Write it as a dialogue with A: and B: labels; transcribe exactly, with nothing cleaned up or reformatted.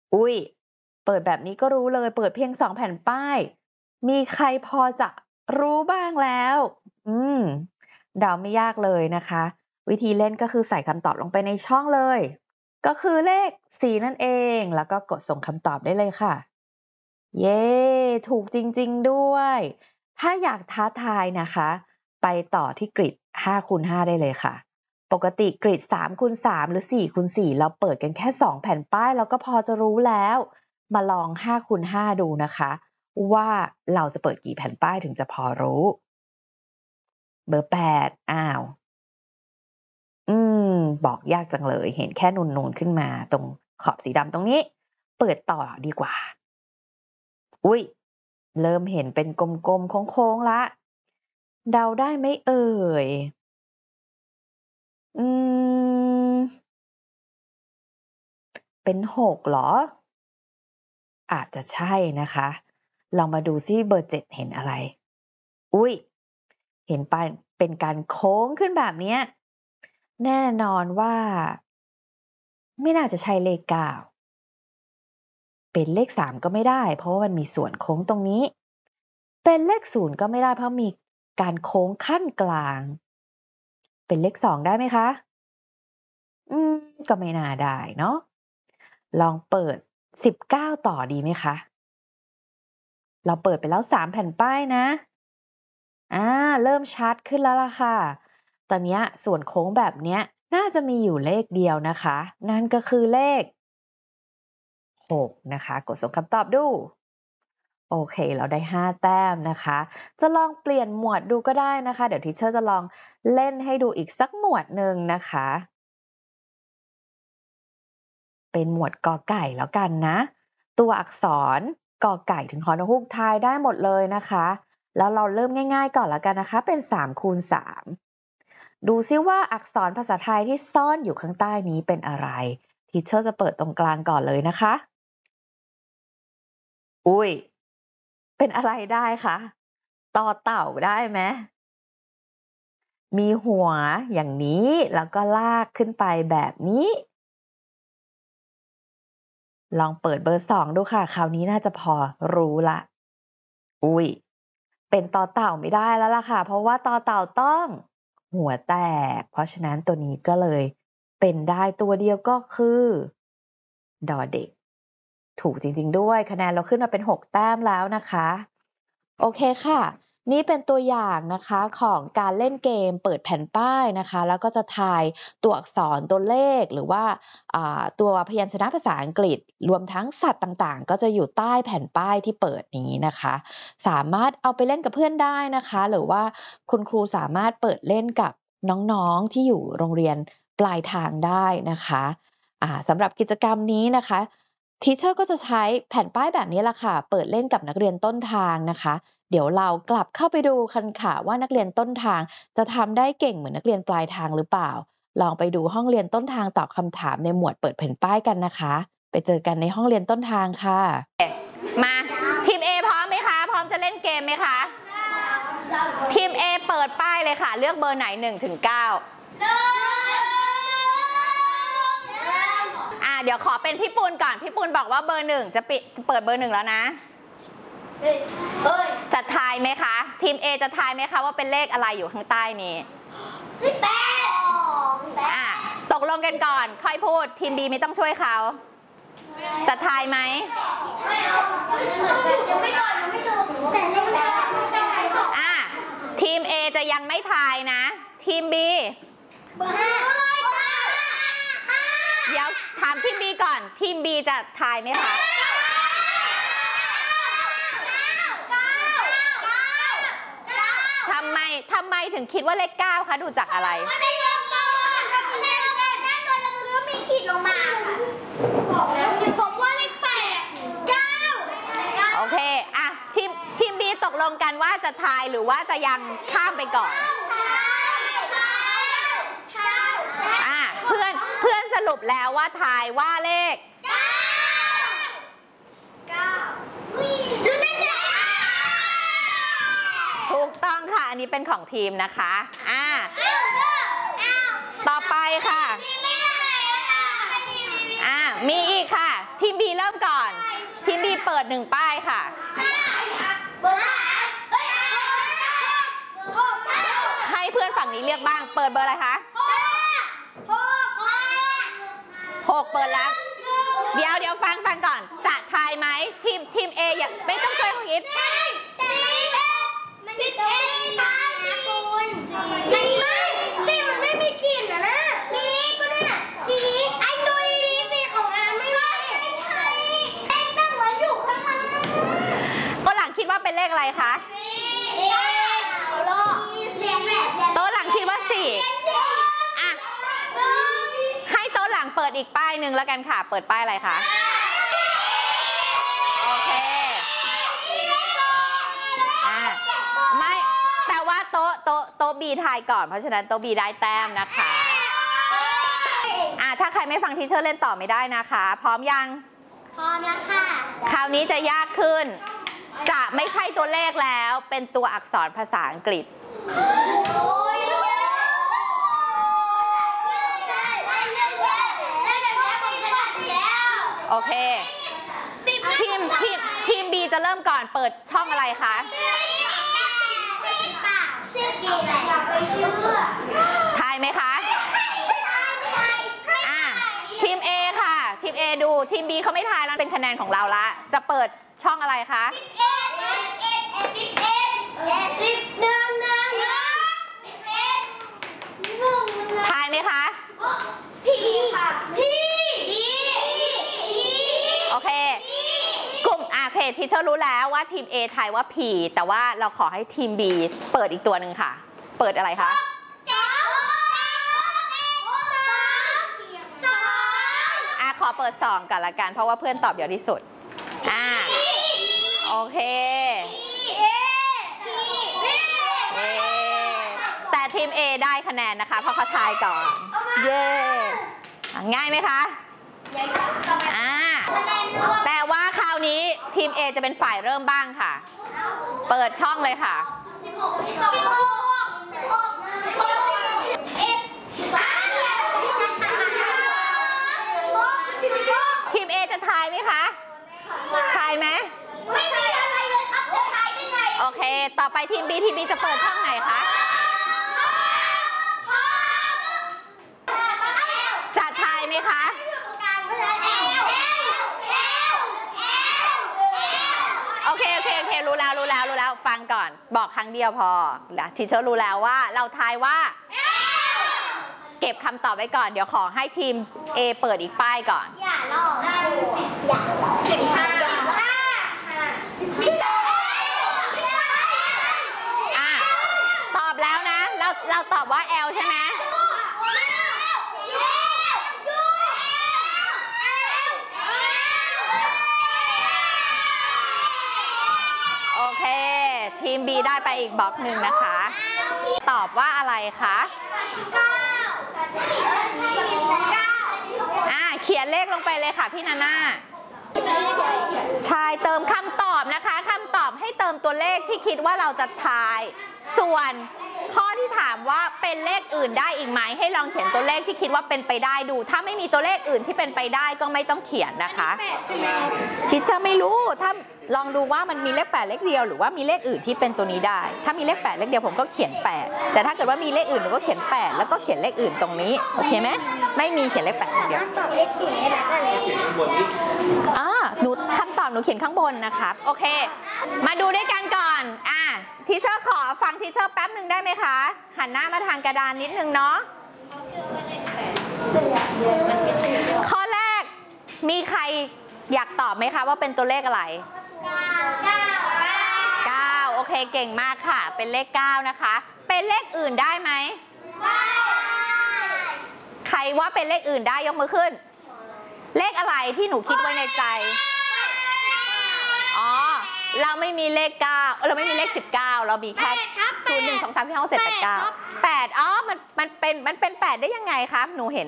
A: อุ๊ยเปิดแบบนี้ก็รู้เลยเปิดเพียงสองแผ่นป้ายมีใครพอจะรู้บ้างแล้วอืมเดาไม่ยากเลยนะคะวิธีเล่นก็คือใส่คำตอบลงไปในช่องเลยก็คือเลขสี่นั่นเองแล้วก็กดส่งคำตอบได้เลยค่ะเย้ถูกจริงๆด้วยถ้าอยากท้าทายนะคะไปต่อที่กริดห้าคูณห้าได้เลยค่ะปกติกริดสามคูณสามหรือสี่คูณสี่เราเปิดกันแค่สองแผ่นป้ายเราก็พอจะรู้แล้วมาลองห้าคูณห้าดูนะคะว่าเราจะเปิดกี่แผ่นป้ายถึงจะพอรู้เบอร์แปดอ้าวอืมบอกยากจังเลยเห็นแค่นูนๆขึ้นมาตรงขอบสีดำตรงนี้เปิดต่อดีกว่าอุ๊ยเริ่มเห็นเป็นกลมๆโค้งๆละเดาได้ไหมเอ่ยอืมเป็นหกเหรออาจจะใช่นะคะลองมาดูซิเบอร์เจ็ดเห็นอะไรอุ๊ยเห็นปานเป็นการโค้งขึ้นแบบเนี้ยแน่นอนว่าไม่น่าจะใช่เลขเก้าเป็นเลขสามก็ไม่ได้เพราะว่ามันมีส่วนโค้งตรงนี้เป็นเลขศูนย์ก็ไม่ได้เพราะมีการโค้งขั้นกลางเป็นเลขสองได้ไหมคะอืมก็ไม่น่าได้เนาะลองเปิดสิบเก้าต่อดีไหมคะเราเปิดไปแล้วสามแผ่นป้ายนะอาเริ่มชัดขึ้นแล้วล่ะค่ะตอนนี้ส่วนโค้งแบบเนี้ยน่าจะมีอยู่เลขเดียวนะคะนั่นก็คือเลขหกนะคะกดส่งคำตอบดูโอเคเราได้ห้าแต้มนะคะจะลองเปลี่ยนหมวดดูก็ได้นะคะเดี๋ยวทีเชอร์จะลองเล่นให้ดูอีกสักหมวดหนึ่งนะคะเป็นหมวดกอไก่แล้วกันนะตัวอักษรกอไก่ถึงฮอนกฮูกทายได้หมดเลยนะคะแล้วเราเริ่มง่ายๆก่อนแล้วกันนะคะเป็นสามคูณสามดูซิว่าอักษรภาษาไทยที่ซ่อนอยู่ข้างใต้นี้เป็นอะไรทีเชอร์จะเปิดตรงกลางก่อนเลยนะคะอุ้ยเป็นอะไรได้คะต่อเต่าได้ไหม มีหัวอย่างนี้แล้วก็ลากขึ้นไปแบบนี้ลองเปิดเบอร์สองดูค่ะคราวนี้น่าจะพอรู้ละอุ๊ยเป็นต่อเต่าไม่ได้แล้วล่ะค่ะเพราะว่าต่อเต่าต้องหัวแตกเพราะฉะนั้นตัวนี้ก็เลยเป็นได้ตัวเดียวก็คือดอเด็กถูกจริงๆด้วยคะแนนเราขึ้นมาเป็นหกแต้มแล้วนะคะโอเคค่ะนี่เป็นตัวอย่างนะคะของการเล่นเกมเปิดแผ่นป้ายนะคะแล้วก็จะทายตัวอักษรตัวเลขหรือว่าตัวพยัญชนะภาษาอังกฤษรวมทั้งสัตว์ต่างๆก็จะอยู่ใต้แผ่นป้ายที่เปิดนี้นะคะสามารถเอาไปเล่นกับเพื่อนได้นะคะหรือว่าคุณครูสามารถเปิดเล่นกับน้องๆที่อยู่โรงเรียนปลายทางได้นะคะสำหรับกิจกรรมนี้นะคะทีเชอร์ก็จะใช้แผ่นป้ายแบบนี้แหละค่ะเปิดเล่นกับนักเรียนต้นทางนะคะเดี๋ยวเรากลับเข้าไปดูกันค่ะว่านักเรียนต้นทางจะทำได้เก่งเหมือนนักเรียนปลายทางหรือเปล่าลองไปดูห้องเรียนต้นทางตอบคำถามในหมวดเปิดแผ่นป้ายกันนะคะไปเจอกันในห้องเรียนต้นทางค่ะมาทีม A พร้อมไหมคะพร้อมจะเล่นเกมไหมคะทีม A เปิดป้ายเลยค่ะเลือกเบอร์ไหนหนึ่งถึงเก้าอ่าเดี๋ยวขอเป็นพี่ปูนก่อนพี่ปูนบอกว่าเบอร์หนึ่งจะปิดเปิดเบอร์หนึ่งแล้วนะจะทายไหมคะทีม A จะทายไหมคะว่าเป็นเลขอะไรอยู่ข้างใต้นี้แปดอ่ะตกลงกันก่อนค่อยพูดทีม B ไม่ต้องช่วยเขาจะทายไหมยังไม่ก่อนยังไม่จบแต่เลขแปดไม่ใช่ใครสองอ่ะทีม A จะยังไม่ทายนะทีม B เบอร์ห้าเดี๋ยวถามทีม B ก่อนทีม B จะทายไหมคะทำไมทำไมถึงคิดว่าเลขเก้าคะดูจากอะไรในเรื่องก่อนในเรื่องด้านบนเราคือมีขีดลงมาบอกแล้วผมว่าเลขแปดเก้าโอเคอ่ะทีมทีม B ตกลงกันว่าจะทายหรือว่าจะยังข้ามไปก่อนอ่ะเพื่อนเพื่อนสรุปแล้วว่าทายว่าเลขเก้าเก้าถูกต้องค่ะอันนี้เป็นของทีมนะคะอ่าต่อไปค่ะอ่ามีอีกค่ะทีม B บีเริ่มก่อนทีมบีเปิดหนึ่งป้ายค่ะให้เพื่อนฝั่งนี้เรียกบ้างเปิดเบอร์อะไรคะหกเปิดแล้วเดี๋ยวเดี๋ยวฟังฟังก่อนจะทายไหมทีมทีมเออย่าไม่ต้องช่วยเขาคิดสิบเอ็ดทายสิคุณสี่สี่มันไม่มีขีดนะนะมีก็เนี่ยสีไอ้ตัวนี้สีของอันไม่ใช่ใช่ไอ้ตั้งไว้อยู่ข้างหลังก็หลังคิดว่าเป็นเลขอะไรคะโต๊ะหลังคิดว่าสี่อ่ะให้โต๊ะหลังเปิดอีกป้ายหนึ่งแล้วกันค่ะเปิดป้ายอะไรคะโอเคอ่ะไม่แต่ว่าโต๊ะโต๊ะโต๊ะบีทายก่อนเพราะฉะนั้นโต๊ะบีได้แต้มนะคะอ่ะถ้าใครไม่ฟังทีเชอร์เล่นต่อไม่ได้นะคะพร้อมยังพร้อมแล้วค่ะคราวนี้จะยากขึ้นจะไม่ใช่ตัวเลขแล้วเป็นตัวอักษรภาษาอังกฤษโอเคทีมทีมทีมบีจะเริ่มก่อนเปิดช่องอะไรคะทายไหมคะอ่ะทีม A ค่ะทีม A ดูทีม B เขาไม่ทายแล้วเป็นคะแนนของเราละจะเปิดช่องอะไรคะทายไหมคะพี่ค่ะพี่โอเคกลุ่มอ่ะโอเคทีเชอร์รู้แล้วว่าทีม A ทายว่า P แต่ว่าเราขอให้ทีม B เปิดอีกตัวหนึ่งค่ะเปิดอะไรคะอ่ะขอเปิดสองกันละกันเพราะว่าเพื่อนตอบเยอะที่สุดอ่ะโอเคแต่ทีม A ได้คะแนนนะคะเพราะเขาทายก่อนเย้ง่ายไหมคะอ่าแต่ว่าคราวนี้ทีม A จะเป็นฝ่ายเริ่มบ้างค่ะเปิดช่องเลยค่ะทีม A จะทายไหมคะทายไหมไม่มีอะไรเลยครับจะทายได้ไงโอเคต่อไปทีม B ทีม B จะเปิดช่องไหนคะจะทายไหมคะโอเคโอเคโอเครู้แล้วรู้แล้วรู้แล้วฟังก่อนบอกครั้งเดียวพอแล้วทีเชอร์รู้แล้วว่าเราทายว่าเก็บคำตอบไว้ก่อนเดี๋ยวขอให้ทีม A เปิดอีกป้ายก่อนอย่าลอกสิบอย่าสิบห้าอ่ะตอบแล้วนะเราเราตอบว่า L ใช่ไหมโอเคทีม B ได้ไปอีกบล็อกหนึ่งนะคะตอบว่าอะไรคะอ่าเขียนเลขลงไปเลยค่ะพี่นาน่าใช่เติมคำตอบนะคะคำตอบให้เติมตัวเลขที่คิดว่าเราจะทายส่วนข้อที่ถามว่าเป็นเลขอื่นได้อีกไหมให้ลองเขียนตัวเลขที่คิดว่าเป็นไปได้ดูถ้าไม่มีตัวเลขอื่นที่เป็นไปได้ก็ไม่ต้องเขียนนะคะชิดจะไม่รู้ถ้าลองดูว่ามันมีเลขแปดเลขเดียวหรือว่ามีเลขอื่นที่เป็นตัวนี้ได้ถ้ามีเลขแปดเลขเดียวผมก็เขียนแปดแต่ถ้าเกิดว่ามีเลขอื่นหนูก็เขียนแปดแล้วก็เขียนเลขอื่นตรงนี้โอเคไหมไม่มีเขียนเลขแปดเดียวตอบเลขสี่ได้เลยอ่าหนูคำตอบหนูเขียนข้างบนนะครับโอเคมาดูด้วยกันก่อนอ่าทีเชอร์ขอฟังทีเชอร์แป๊บหนึ่งได้ไหมคะหันหน้ามาทางกระดานนิดนึงเนาะข้อแรกมีใครอยากตอบไหมคะว่าเป็นตัวเลขอะไรเก้าโอเคเก่งมากค่ะเป็นเลขเก้านะคะเป็นเลขอื่นได้ไหมใครว่าเป็นเลขอื่นได้ยกมือขึ้นเลขอะไรที่หนูคิดไว้ในใจอ๋อเราไม่มีเลขเก้าเราไม่มีเลขสิบเก้าเรามีแค่ศูนย์หนึ่งสองสามสี่ห้าหกเจ็ดแปดเก้าแปดอ๋อมันมันเป็นมันเป็นแปดได้ยังไงครับหนูเห็น